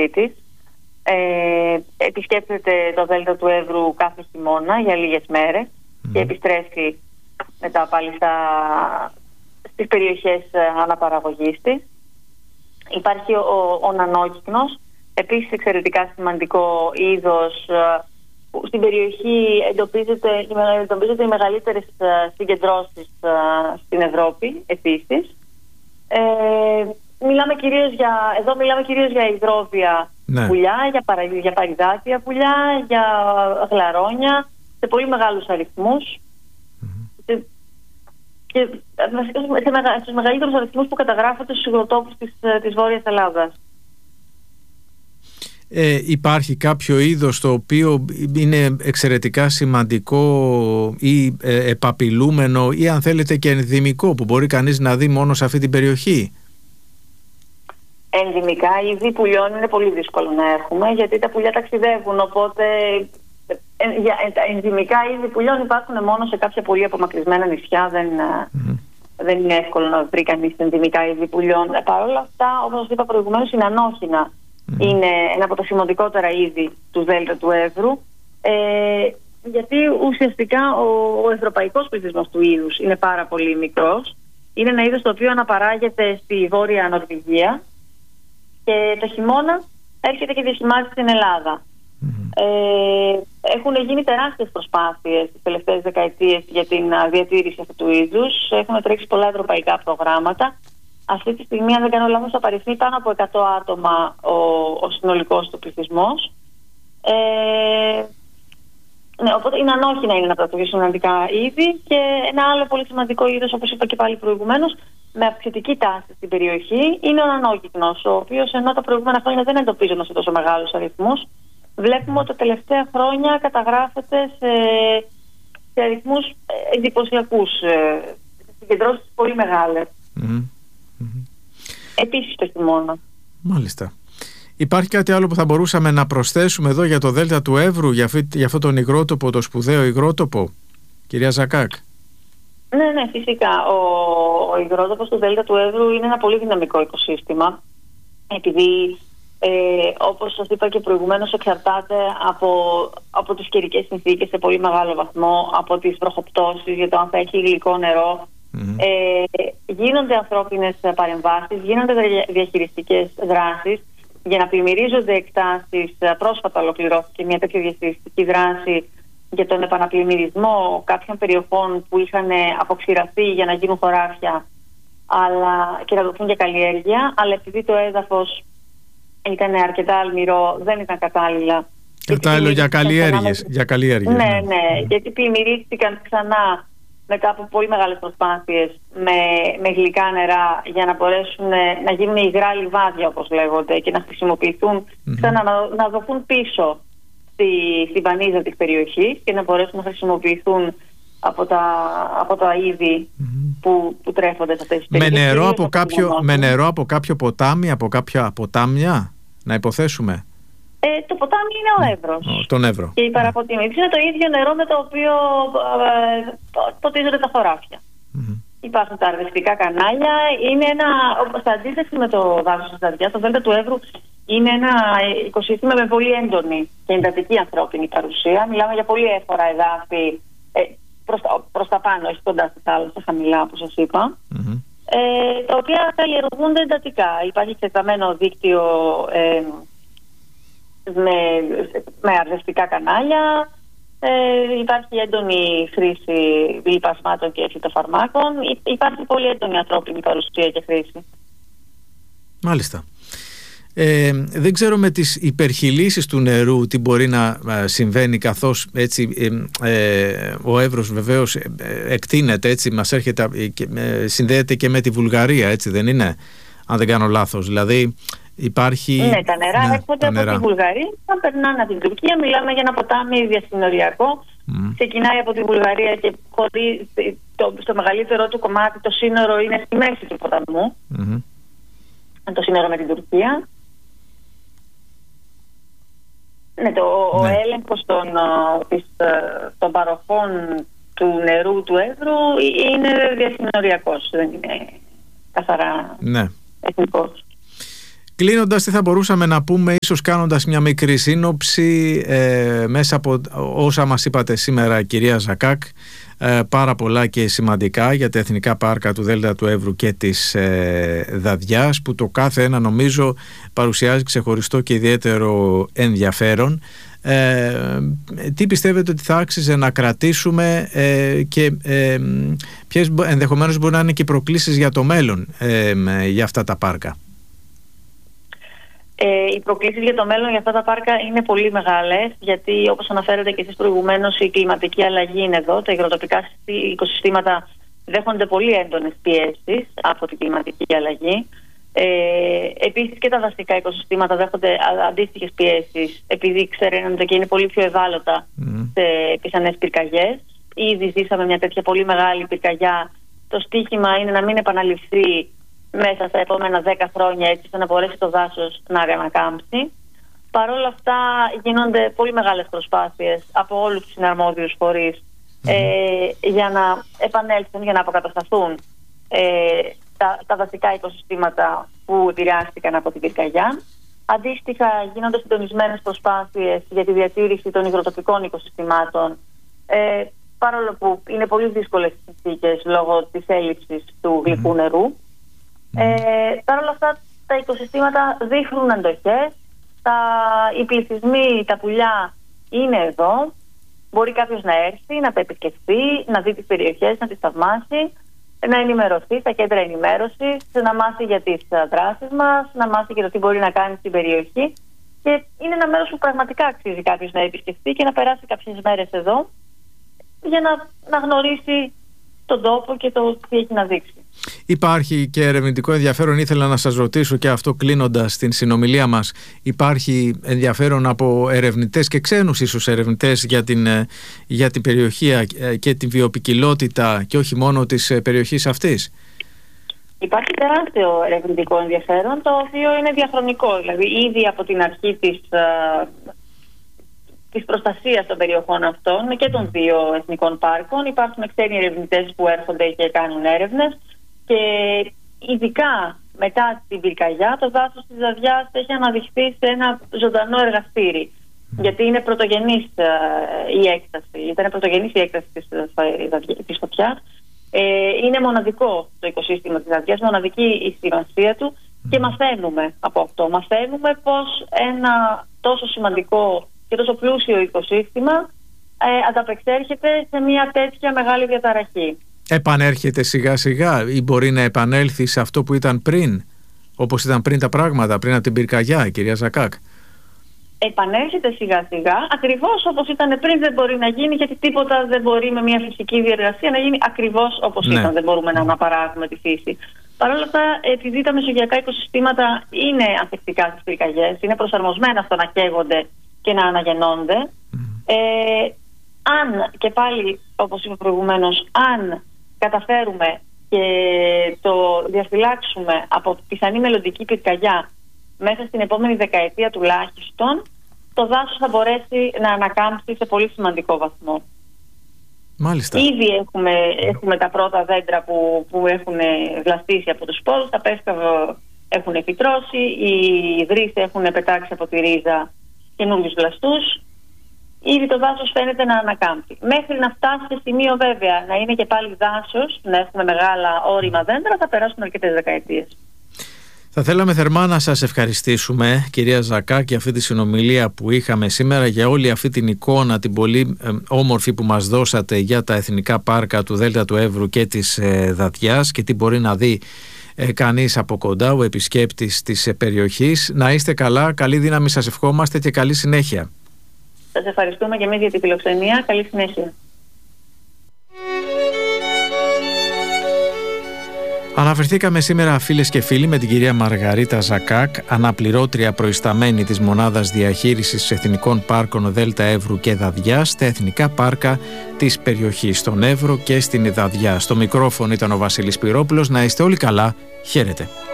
της. Επισκέπτεται το Δέλτα του Εύρου κάθε χειμώνα για λίγες μέρες και επιστρέφει μετά πάλι στις περιοχές αναπαραγωγής της. Υπάρχει ο νανόκυκνος, επίσης εξαιρετικά σημαντικό είδος. Στην περιοχή εντοπίζονται οι μεγαλύτερες συγκεντρώσεις στην Ευρώπη επίσης. Μιλάμε κυρίως για υδρόβια πουλιά, για παριδάτια πουλιά, για γλαρόνια, σε πολύ μεγάλους αριθμούς. Και στους μεγαλύτερους αριθμούς που καταγράφονται στους υγροτόπους της Βόρειας Ελλάδας. Υπάρχει κάποιο είδος το οποίο είναι εξαιρετικά σημαντικό ή επαπειλούμενο ή αν θέλετε και ενδυμικό που μπορεί κανείς να δει μόνο σε αυτή την περιοχή? Ενδυμικά είδη πουλιών είναι πολύ δύσκολο να έχουμε, γιατί τα πουλιά ταξιδεύουν, οπότε ενδυμικά είδη πουλιών υπάρχουν μόνο σε κάποια πολύ απομακρυσμένα νησιά. Δεν είναι εύκολο να βρει κανείς ενδυμικά είδη πουλιών. Παρ' όλα αυτά, όπως σας είπα προηγουμένως, η νανόχυνα είναι ένα από τα σημαντικότερα είδη του Δέλτα του Εύρου, γιατί ουσιαστικά ο ευρωπαϊκός πληθυσμός του είδους είναι πάρα πολύ μικρός. Είναι ένα είδος το οποίο αναπαράγεται στη Βόρεια Νορβηγία και το χειμώνα έρχεται και διασημάζει στην Ελλάδα. Έχουν γίνει τεράστιες προσπάθειες τις τελευταίες δεκαετίες για την διατήρηση αυτού του είδους. Έχουν τρέξει πολλά ευρωπαϊκά προγράμματα. Αυτή τη στιγμή, αν δεν κάνω λάθος, απαριθμεί πάνω από 100 άτομα ο συνολικός του πληθυσμός. Οπότε η νανόχυνα είναι ένα από τα πιο σημαντικά είδη, και ένα άλλο πολύ σημαντικό είδος, όπως είπα και πάλι προηγουμένως, με αυξητική τάση στην περιοχή, είναι ο νανόκυκνος, ο οποίος ενώ τα προηγούμενα χρόνια δεν εντοπίζονταν σε τόσο μεγάλους αριθμούς, βλέπουμε ότι τα τελευταία χρόνια καταγράφεται σε αριθμούς εντυπωσιακούς, σε συγκεντρώσεις πολύ μεγάλες. Επίσης το χειμώνα. Μάλιστα. Υπάρχει κάτι άλλο που θα μπορούσαμε να προσθέσουμε εδώ για το Δέλτα του Εύρου, για αυτόν τον υγρότοπο, το σπουδαίο υγρότοπο, κυρία Ζακάκ? Ναι, φυσικά. Ο υγρότοπος του Δέλτα του Εύρου είναι ένα πολύ δυναμικό οικοσύστημα, επειδή όπως σας είπα και προηγουμένως, εξαρτάται από τις καιρικές συνθήκες σε πολύ μεγάλο βαθμό, από τις βροχοπτώσεις, για το αν θα έχει γλυκό νερό. Γίνονται ανθρώπινες παρεμβάσεις, γίνονται διαχειριστικές δράσεις για να πλημμυρίζονται εκτάσεις. Πρόσφατα ολοκληρώθηκε μια τέτοια διαχειριστική δράση για τον επαναπλημμυρισμό κάποιων περιοχών που είχαν αποξηραθεί για να γίνουν χωράφια και να δοθούν για καλλιέργεια, αλλά επειδή το έδαφος ήταν αρκετά αλμυρό, δεν ήταν κατάλληλα. Κατάλληλο για καλλιέργειες. Ναι, γιατί πλημμυρίστηκαν ξανά μετά από πολύ μεγάλες προσπάθειες με γλυκά νερά για να μπορέσουν να γίνουν υγρά λιβάδια, όπως λέγονται, και να χρησιμοποιηθούν ξανά, να δοθούν πίσω στην πανίζα της περιοχής και να μπορέσουν να χρησιμοποιηθούν από τα είδη που τρέφονται σε αυτές τις περιοχές. Με νερό από κάποιο ποτάμι, από κάποια ποτάμια, να υποθέσουμε? Το ποτάμι είναι ο Εύρος. Τον Εύρο. Και η παραποτίμηση είναι το ίδιο νερό με το οποίο ποτίζονται τα χωράφια. Υπάρχουν τα αρδευτικά κανάλια. Είναι σε αντίθεση με το δάσος της Δαριάς, το Δέλτα του Εύρου είναι ένα οικοσύστημα με πολύ έντονη και εντατική ανθρώπινη παρουσία. Μιλάμε για πολύ έφορα εδάφη προς τα πάνω, όχι κοντά στη θάλασσα, χαμηλά, όπως σας είπα, τα οποία καλλιεργούνται εντατικά. Υπάρχει εκτεταμένο δίκτυο με αρδευτικά κανάλια, υπάρχει έντονη χρήση λιπασμάτων και φυτοφαρμάκων, υπάρχει πολύ έντονη ανθρώπινη παρουσία και χρήση. Μάλιστα. Δεν ξέρω με τις υπερχειλήσεις του νερού τι μπορεί να συμβαίνει, καθώς έτσι ο Εύρος βεβαίως εκτείνεται, έτσι μας έρχεται, συνδέεται και με τη Βουλγαρία, έτσι δεν είναι, αν δεν κάνω λάθος? Δηλαδή υπάρχει... Ναι, τα νερά έρχονται από τη Βουλγαρία, θα περνάνε από την Τουρκία. Μιλάμε για ένα ποτάμι διασυνοριακό. Ξεκινάει από τη Βουλγαρία και στο μεγαλύτερο του κομμάτι το σύνορο είναι στη μέση του ποταμού. Το σύνορο με την Τουρκία. Ναι, ο έλεγχος των παροχών του νερού του Εύρου είναι διασυνοριακός, δεν είναι καθαρά εθνικός. Κλείνοντας, τι θα μπορούσαμε να πούμε, ίσως κάνοντας μια μικρή σύνοψη μέσα από όσα μας είπατε σήμερα, κυρία Ζακάκ, πάρα πολλά και σημαντικά για τα εθνικά πάρκα του Δέλτα του Εύρου και της Δαδιάς, που το κάθε ένα νομίζω παρουσιάζει ξεχωριστό και ιδιαίτερο ενδιαφέρον. Τι πιστεύετε ότι θα άξιζε να κρατήσουμε και ποιες ενδεχομένως μπορεί να είναι και οι προκλήσεις για το μέλλον για αυτά τα πάρκα? Οι προκλήσεις για το μέλλον για αυτά τα πάρκα είναι πολύ μεγάλες, γιατί όπως αναφέρετε και εσείς προηγουμένως, η κλιματική αλλαγή είναι εδώ. Τα υγροτοπικά οικοσυστήματα δέχονται πολύ έντονες πιέσεις από την κλιματική αλλαγή. Επίσης και τα δασικά οικοσυστήματα δέχονται αντίστοιχες πιέσεις, επειδή ξέρετε και είναι πολύ πιο ευάλωτα σε πιθανές πυρκαγιές. Ήδη ζήσαμε μια τέτοια πολύ μεγάλη πυρκαγιά. Το στίχημα είναι να μην επαναληφθεί μέσα στα επόμενα 10 χρόνια, έτσι ώστε να μπορέσει το δάσος να ανακάμψει. Παρ' όλα αυτά γίνονται πολύ μεγάλες προσπάθειες από όλους τους συναρμόδιους φορείς για να επανέλθουν, για να αποκατασταθούν τα δασικά οικοσυστήματα που επηρεάστηκαν από την πυρκαγιά. Αντίστοιχα γίνονται συντονισμένες προσπάθειες για τη διατήρηση των υγροτοπικών οικοσυστημάτων, παρόλο που είναι πολύ δύσκολες οι συνθήκες λόγω της έλλειψης του γλυκού νερού. Παρ' όλα αυτά τα οικοσυστήματα δείχνουν αντοχές, οι πληθυσμοί, τα πουλιά είναι εδώ. Μπορεί κάποιος να έρθει, να τα επισκεφθεί, να δει τις περιοχές, να τις θαυμάσει, να ενημερωθεί στα κέντρα ενημέρωσης, να μάθει για τις δράσεις μας, να μάθει για το τι μπορεί να κάνει στην περιοχή. Και είναι ένα μέρος που πραγματικά αξίζει κάποιος να επισκεφθεί και να περάσει κάποιες μέρες εδώ για να γνωρίσει τον τόπο και το τι έχει να δείξει. Υπάρχει και ερευνητικό ενδιαφέρον, ήθελα να σας ρωτήσω και αυτό κλείνοντας την συνομιλία μας. Υπάρχει ενδιαφέρον από ερευνητές και ξένους ίσως ερευνητές για την περιοχή και την βιοποικιλότητα και όχι μόνο της περιοχής αυτής? Υπάρχει τεράστιο ερευνητικό ενδιαφέρον, το οποίο είναι διαχρονικό. Δηλαδή ήδη από την αρχή της προστασίας των περιοχών αυτών και των δύο εθνικών πάρκων υπάρχουν ξένοι ερευνητές που έρχονται και κάνουν έρευνες. Και ειδικά μετά την πυρκαγιά, το δάσος της Δαδιάς έχει αναδειχθεί σε ένα ζωντανό εργαστήρι. Γιατί είναι πρωτογενής η έκταση. Ήταν πρωτογενής η έκταση της φωτιάς. Είναι μοναδικό το οικοσύστημα της Δαδιάς, μοναδική η σημασία του και μαθαίνουμε από αυτό. Μαθαίνουμε πως ένα τόσο σημαντικό και τόσο πλούσιο οικοσύστημα ανταπεξέρχεται σε μια τέτοια μεγάλη διαταραχή. Επανέρχεται σιγά σιγά ή μπορεί να επανέλθει σε αυτό που ήταν πριν, όπως ήταν πριν τα πράγματα, πριν από την πυρκαγιά, κυρία Ζακάκ? Επανέρχεται σιγά σιγά, ακριβώς όπως ήταν πριν. Δεν μπορεί να γίνει, γιατί τίποτα δεν μπορεί με μια φυσική διεργασία να γίνει ακριβώς όπως ήταν. Δεν μπορούμε να αναπαράγουμε τη φύση. Παρ' όλα αυτά, επειδή τα μεσογειακά οικοσυστήματα είναι ανθεκτικά στις πυρκαγιές, είναι προσαρμοσμένα στο να καίγονται και να αναγεννώνται, αν και πάλι, όπως είπα προηγουμένως, αν καταφέρουμε και το διαφυλάξουμε από πιθανή μελλοντική πυρκαγιά μέσα στην επόμενη δεκαετία τουλάχιστον, το δάσος θα μπορέσει να ανακάμψει σε πολύ σημαντικό βαθμό. Μάλιστα. Ήδη έχουμε τα πρώτα δέντρα που έχουν βλαστήσει από τους σπόρους, τα πέσκαβα έχουν φυτρώσει, οι βρύσες έχουν πετάξει από τη ρίζα καινούριους βλαστούς. Ήδη το δάσος φαίνεται να ανακάμπτει. Μέχρι να φτάσει σε σημείο βέβαια να είναι και πάλι δάσος, να έχουμε μεγάλα όρημα δέντρα, θα περάσουν αρκετές δεκαετίες. Θα θέλαμε θερμά να σας ευχαριστήσουμε, κυρία Ζακάκ, για αυτή τη συνομιλία που είχαμε σήμερα, για όλη αυτή την εικόνα, την πολύ όμορφη που μας δώσατε για τα εθνικά πάρκα του Δέλτα του Εύρου και της Δαδιάς και τι μπορεί να δει κανείς από κοντά, ο επισκέπτης της περιοχής. Να είστε καλά, καλή δύναμη σας ευχόμαστε και καλή συνέχεια. Σας ευχαριστούμε και εμείς για την φιλοξενία. Καλή συνέχεια. Αναφερθήκαμε σήμερα, φίλες και φίλοι, με την κυρία Μαργαρίτα Ζακάκ, αναπληρώτρια προϊσταμένη της Μονάδας Διαχείρισης Εθνικών Πάρκων Δέλτα Εύρου και Δαδιάς στα εθνικά πάρκα της περιοχής, στον Εύρο και στην Δαδιά. Στο μικρόφωνο ήταν ο Βασίλης Πυρόπουλος. Να είστε όλοι καλά. Χαίρετε.